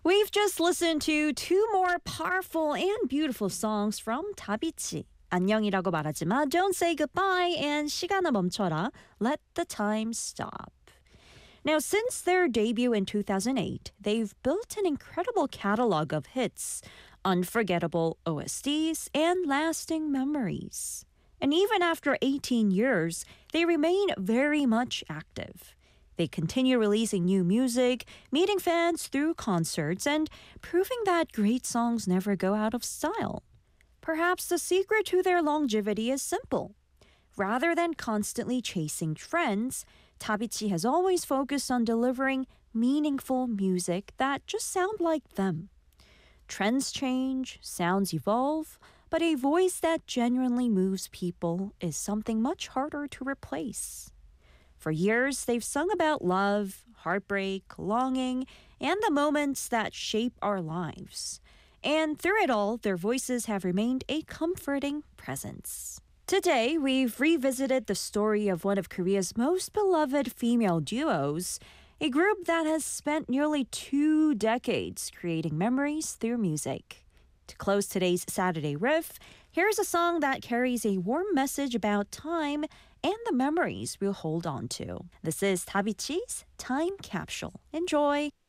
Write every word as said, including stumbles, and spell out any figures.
We've just listened to two more powerful and beautiful songs from 다비치. 안녕이라고 말하지 마, don't say goodbye, and 시간아 멈춰라, let the time stop. Now, since their debut in two thousand eight, they've built an incredible catalog of hits, unforgettable O S Ds, and lasting memories. And even after eighteen years, they remain very much active. They continue releasing new music, meeting fans through concerts, and proving that great songs never go out of style. Perhaps the secret to their longevity is simple. Rather than constantly chasing trends, 다비치 has always focused on delivering meaningful music that just sound like them. Trends change, sounds evolve, but a voice that genuinely moves people is something much harder to replace. For years, they've sung about love, heartbreak, longing, and the moments that shape our lives. And through it all, their voices have remained a comforting presence. Today, we've revisited the story of one of Korea's most beloved female duos, a group that has spent nearly two decades creating memories through music. To close today's Saturday Riff, here's a song that carries a warm message about time and the memories we'll hold on to. This is 다비치's Time Capsule. Enjoy!